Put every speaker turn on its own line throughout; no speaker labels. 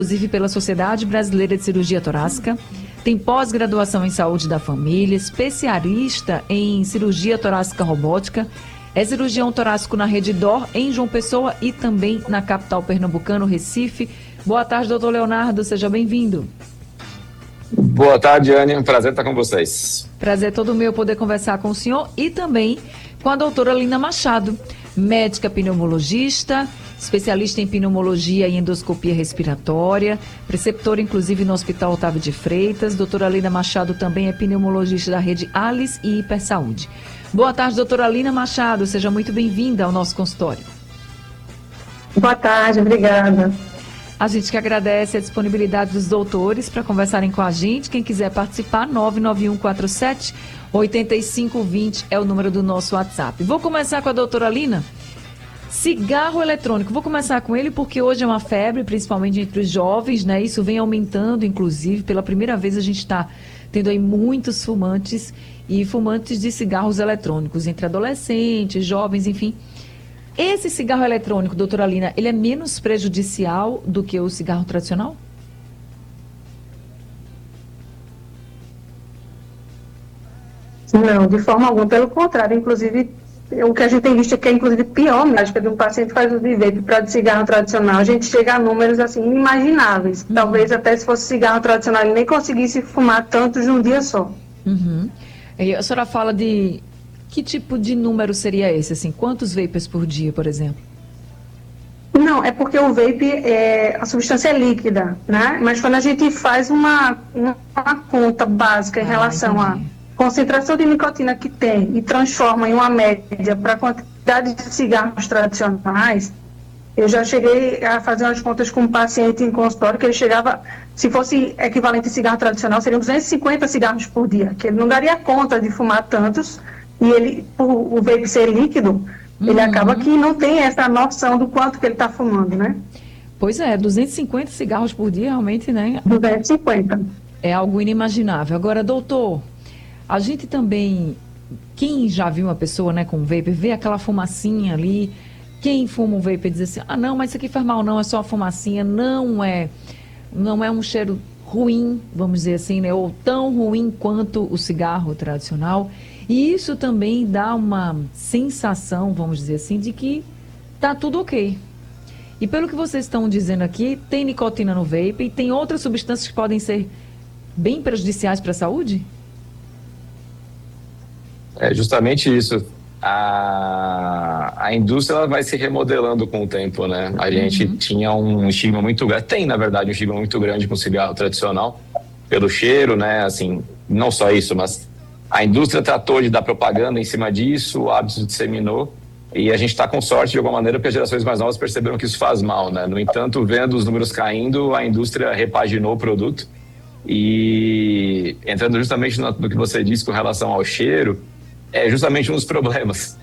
inclusive pela Sociedade Brasileira de Cirurgia Torácica, tem pós-graduação em saúde da família, especialista em cirurgia torácica robótica, é cirurgião torácico na Rede DOR, em João Pessoa e também na capital pernambucana, Recife. Boa tarde, doutor Leonardo, seja bem-vindo.
Boa tarde, Anne, um prazer estar com vocês.
Prazer todo meu poder conversar com o senhor e também com a doutora Lina Machado, médica pneumologista, especialista em pneumologia e endoscopia respiratória, preceptora inclusive no Hospital Otávio de Freitas. Doutora Lina Machado também é pneumologista da rede Alice e Hipersaúde. Boa tarde, doutora Lina Machado, seja muito bem-vinda ao nosso consultório.
Boa tarde, obrigada.
A gente que agradece a disponibilidade dos doutores para conversarem com a gente. Quem quiser participar, 99147-8520 é o número do nosso WhatsApp. Vou começar com a doutora Lina. Cigarro eletrônico, vou começar com ele porque hoje é uma febre, principalmente entre os jovens, né? Isso vem aumentando, inclusive, pela primeira vez a gente está tendo aí muitos fumantes e fumantes de cigarros eletrônicos, entre adolescentes, jovens, enfim. Esse cigarro eletrônico, doutora Lina, ele é menos prejudicial do que o cigarro tradicional?
Não, de forma alguma, pelo contrário, inclusive, o que a gente tem visto é que é, inclusive, pior mesmo, de um paciente faz uso de vape para de cigarro tradicional, a gente chega a números, assim, inimagináveis. Talvez até se fosse cigarro tradicional, ele nem conseguisse fumar tanto de um dia só.
E a senhora fala de... Que tipo de número seria esse, assim? Quantos vapers por dia, por exemplo?
Não, é porque o vape, a substância é líquida, né? Mas quando a gente faz uma conta básica em relação à concentração de nicotina que tem e transforma em uma média para a quantidade de cigarros tradicionais, eu já cheguei a fazer umas contas com um paciente em consultório que ele chegava, se fosse equivalente a cigarro tradicional, seriam 250 cigarros por dia, que ele não daria conta de fumar tantos. E ele, por o vape ser líquido, ele acaba que não tem essa noção do quanto que ele está fumando, né?
Pois é, 250 cigarros por dia, realmente, né?
250.
É algo inimaginável. Agora, doutor, a gente também, quem já viu uma pessoa, né, com vape, vê aquela fumacinha ali, quem fuma um vape diz assim, não, mas isso aqui faz mal não, é só a fumacinha, não é um cheiro ruim, vamos dizer assim, né, ou tão ruim quanto o cigarro tradicional. E isso também dá uma sensação, vamos dizer assim, de que tá tudo ok. E pelo que vocês estão dizendo aqui, tem nicotina no vape e tem outras substâncias que podem ser bem prejudiciais para a saúde?
É justamente isso. A indústria ela vai se remodelando com o tempo, né? A gente tinha um estigma muito grande, tem na verdade um estigma muito grande com o cigarro tradicional, pelo cheiro, né? Assim, não só isso, mas a indústria tratou de dar propaganda em cima disso, o hábito se disseminou e a gente está com sorte de alguma maneira porque as gerações mais novas perceberam que isso faz mal, né? No entanto, vendo os números caindo, a indústria repaginou o produto e entrando justamente no que você disse com relação ao cheiro, é justamente um dos problemas.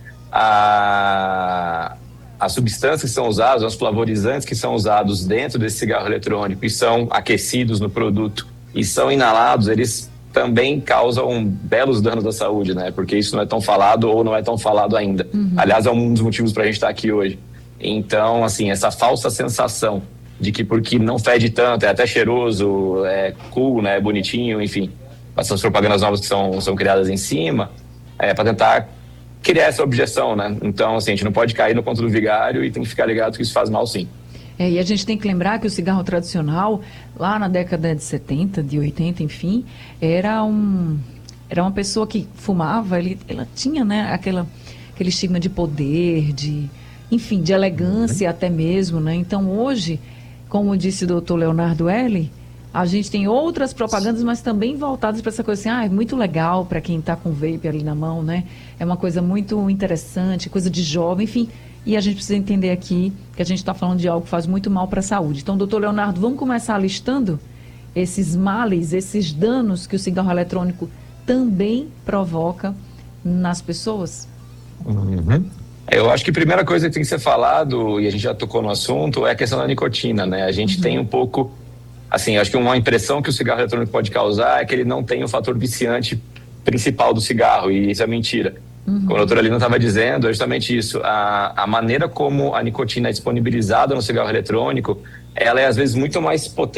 As substâncias que são usadas, os flavorizantes que são usados dentro desse cigarro eletrônico e são aquecidos no produto e são inalados, eles também causam belos danos à saúde, né? Porque isso não é tão falado ou não é tão falado ainda. Aliás, é um dos motivos para a gente estar aqui hoje. Então, assim, essa falsa sensação de que porque não fede tanto, é até cheiroso, é cool, né? É bonitinho, enfim. Essas propagandas novas que são criadas em cima, para tentar criar essa objeção, né? Então, assim, a gente não pode cair no conto do vigário e tem que ficar ligado que isso faz mal, sim.
E a gente tem que lembrar que o cigarro tradicional, lá na década de 70, de 80, enfim, era uma pessoa que fumava, ela tinha, né, aquele estigma de poder, de elegância até mesmo, né? Então, hoje, como disse o doutor Leonardo L., a gente tem outras propagandas, mas também voltadas para essa coisa assim, é muito legal para quem está com vape ali na mão, né? É uma coisa muito interessante, coisa de jovem, enfim. E a gente precisa entender aqui que a gente está falando de algo que faz muito mal para a saúde. Então, doutor Leonardo, vamos começar listando esses males, esses danos que o cigarro eletrônico também provoca nas pessoas?
Eu acho que a primeira coisa que tem que ser falado, e a gente já tocou no assunto, é a questão da nicotina, né? A gente tem um pouco, assim, acho que uma impressão que o cigarro eletrônico pode causar é que ele não tem o fator viciante principal do cigarro, e isso é mentira. Como a doutora Lina estava dizendo, é justamente isso. A maneira como a nicotina é disponibilizada no cigarro eletrônico ela é às vezes muito mais potente